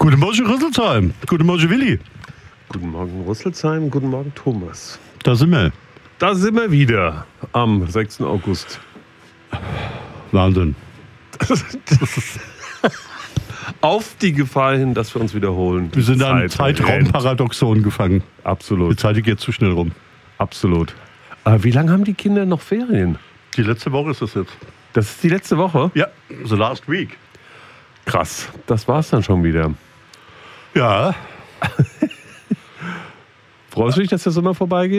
Guten Morgen, Rüsselsheim. Guten Morgen, Willi. Guten Morgen, Rüsselsheim. Guten Morgen, Thomas. Da sind wir. Da sind wir wieder am 6. August. Wahnsinn. Auf die Gefahr hin, dass wir uns wiederholen. Wir sind an Zeitraumparadoxon gefangen. Die Absolut, Zeit geht zu schnell rum. absolut. Wie lange haben die Kinder noch Ferien? Die letzte Woche ist das jetzt. Das ist die letzte Woche? Ja, the last week. Krass, das war's dann schon wieder. Ja. Freust du dich, dass der Sommer vorbeigeht?